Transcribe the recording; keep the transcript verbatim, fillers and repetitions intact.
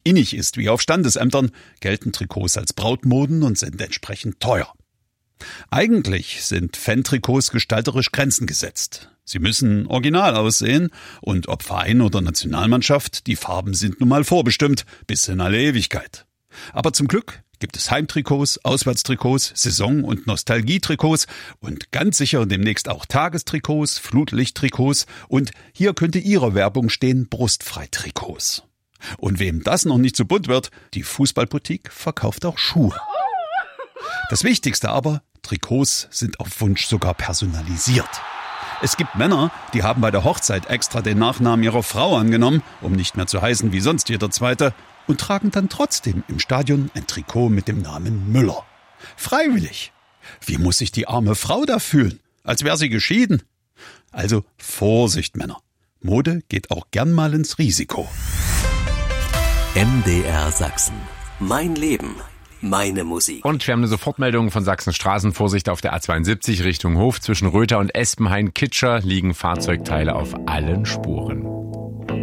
innig ist wie auf Standesämtern, gelten Trikots als Brautmoden und sind entsprechend teuer. Eigentlich sind Fan-Trikots gestalterisch Grenzen gesetzt. Sie müssen original aussehen und ob Verein oder Nationalmannschaft, die Farben sind nun mal vorbestimmt, bis in alle Ewigkeit. Aber zum Glück gibt es Heimtrikots, Auswärtstrikots, Saison- und Nostalgietrikots und ganz sicher demnächst auch Tagestrikots, Flutlichttrikots und hier könnte Ihre Werbung stehen, Brustfreitrikots. Und wem das noch nicht zu bunt wird, die Fußballboutique verkauft auch Schuhe. Das Wichtigste aber, Trikots sind auf Wunsch sogar personalisiert. Es gibt Männer, die haben bei der Hochzeit extra den Nachnamen ihrer Frau angenommen, um nicht mehr zu heißen wie sonst jeder Zweite, und tragen dann trotzdem im Stadion ein Trikot mit dem Namen Müller. Freiwillig. Wie muss sich die arme Frau da fühlen? Als wäre sie geschieden. Also Vorsicht, Männer. Mode geht auch gern mal ins Risiko. M D R Sachsen. Mein Leben. Meine Musik. Und wir haben eine Sofortmeldung von Sachsen Straßenvorsicht auf der A zweiundsiebzig Richtung Hof. Zwischen Röther und Espenhain-Kitscher liegen Fahrzeugteile auf allen Spuren.